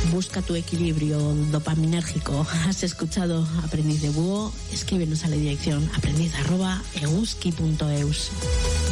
Busca tu equilibrio dopaminérgico. ¿Has escuchado Aprendiz de Búho? Escríbenos a la dirección aprendiz@eguski.eus.